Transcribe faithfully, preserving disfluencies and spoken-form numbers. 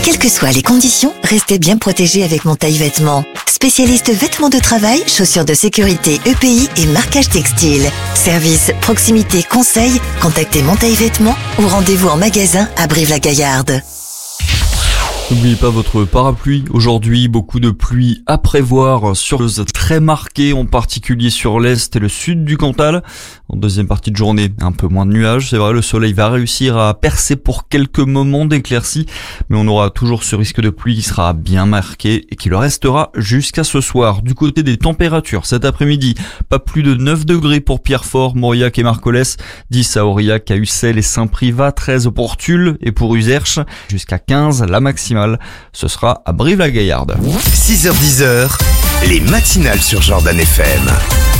Quelles que soient les conditions, restez bien protégés avec Montaille Vêtements. Spécialiste vêtements de travail, chaussures de sécurité E P I et marquage textile. Service, proximité, conseil, contactez Montaille Vêtements ou rendez-vous en magasin à Brive-la-Gaillarde. N'oubliez pas votre parapluie. Aujourd'hui, beaucoup de pluie à prévoir sur le très marqué, en particulier sur l'est et le sud du Cantal. En deuxième partie de journée, un peu moins de nuages. C'est vrai, le soleil va réussir à percer pour quelques moments d'éclaircie, mais on aura toujours ce risque de pluie qui sera bien marqué et qui le restera jusqu'à ce soir. Du côté des températures, cet après-midi, pas plus de neuf degrés pour Pierrefort, Mauriac et Marcollès, dix à Aurillac, à Ussel et Saint-Privat, treize pour Tulle et pour Uzerche, jusqu'à quinze la maximale. Ce sera à Brive-la-Gaillarde. six heures dix, les matinales sur Jordan F M.